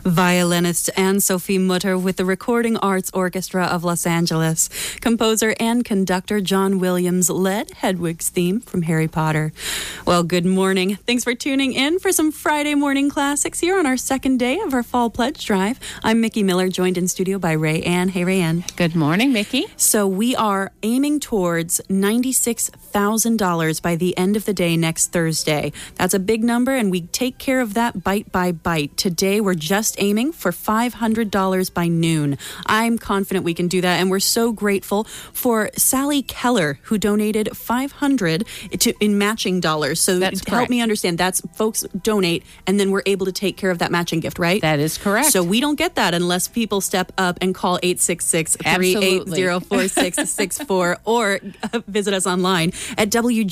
Violinist Anne-Sophie Mutter with the Recording Arts Orchestra of Los Angeles. Composer and conductor John Williams led Hedwig's theme from Harry Potter. Well, good morning. Thanks for tuning in for some Friday morning classics here on our second day of our Fall Pledge Drive. I'm Mickey Miller, joined in studio by Ray Ann. Hey, Ray Ann. Good morning, Mickey. So we are aiming towards $96,000 by the end of the day next Thursday. That's a big number, and we take care of that bite by bite. Today, we're just aiming for $500 by noon. I'm confident we can do that, and we're so grateful for Sally Keller, who donated $500 in matching dollars. So help me understand, that's folks donate, and then we're able to take care of that matching gift, right? That is correct. So we don't get that unless people step up and call 866-380-4664 or visit us online at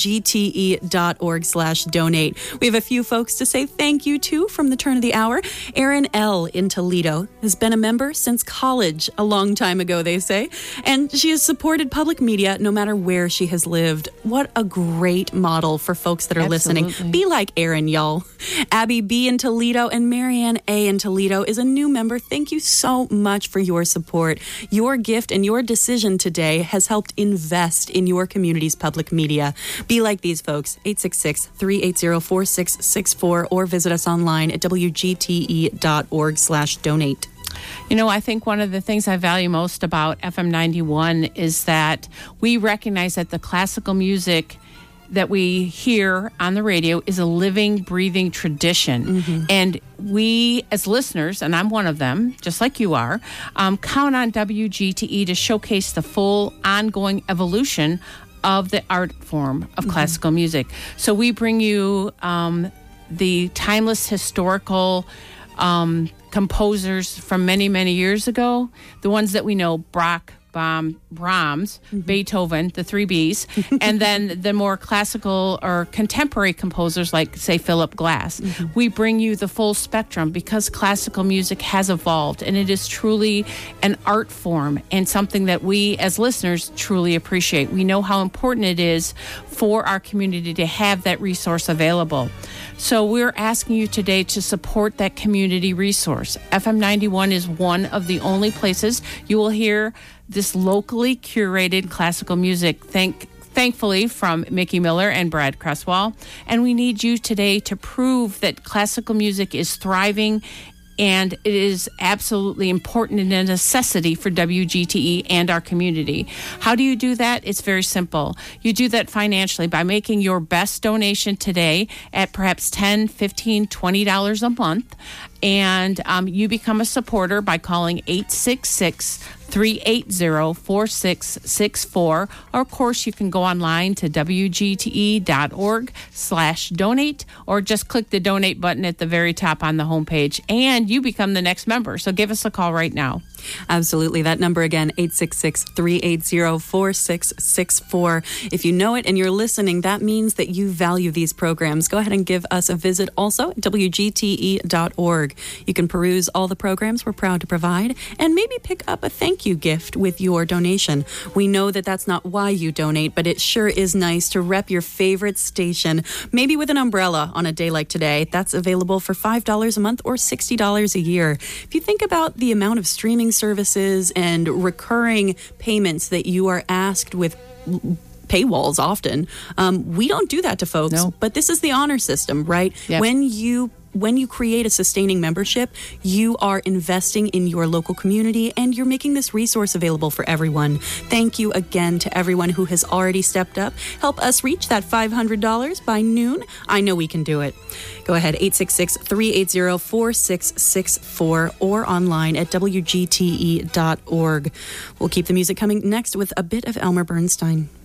wgte.org/donate. We have a few folks to say thank you to from the turn of the hour. Erin L. in Toledo has been a member since college, a long time ago, they say, and she has supported public media no matter where she has lived. What a great model for folks that are listening. Be like Erin, y'all. Abby B. in Toledo and Marianne A. in Toledo is a new member. Thank you so much for your support. Your gift and your decision today has helped invest in your community's public media. Be like these folks, 866-380-4664, or visit us online at wgte.org/donate. You know, I think one of the things I value most about FM 91 is that we recognize that the classical music that we hear on the radio is a living, breathing tradition. Mm-hmm. And we, as listeners, and I'm one of them, just like you are, count on WGTE to showcase the full ongoing evolution of the art form of classical music. So we bring you the timeless historical composers from many, many years ago, the ones that we know, Bach, Brahms, Beethoven, the three Bs, and then the more classical or contemporary composers like, say, Philip Glass. We bring you the full spectrum because classical music has evolved, and it is truly an art form and something that we as listeners truly appreciate. We know how important it is for our community to have that resource available. So we're asking you today to support that community resource. FM 91 is one of the only places you will hear this locally curated classical music, thankfully from Mickey Miller and Brad Cresswell. And we need you today to prove that classical music is thriving and it is absolutely important and a necessity for WGTE and our community. How do you do that? It's very simple. You do that financially by making your best donation today at perhaps $10, $15, $20 a month. And you become a supporter by calling 866-380-4664. Or, of course, you can go online to wgte.org/donate or just click the donate button at the very top on the homepage, and you become the next member. So give us a call right now. Absolutely. That number again, 866-380-4664. If you know it and you're listening, that means that you value these programs. Go ahead and give us a visit also at wgte.org. You can peruse all the programs we're proud to provide and maybe pick up a thank you gift with your donation. We know that that's not why you donate, but it sure is nice to rep your favorite station, maybe with an umbrella on a day like today. That's available for $5 a month or $60 a year. If you think about the amount of streaming services and recurring payments that you are asked with paywalls often, we don't do that to folks. No. But this is the honor system, right? Yep. When you create a sustaining membership, you are investing in your local community and you're making this resource available for everyone. Thank you again to everyone who has already stepped up. Help us reach that $500 by noon. I know we can do it. Go ahead, 866-380-4664 or online at wgte.org. We'll keep the music coming next with a bit of Elmer Bernstein.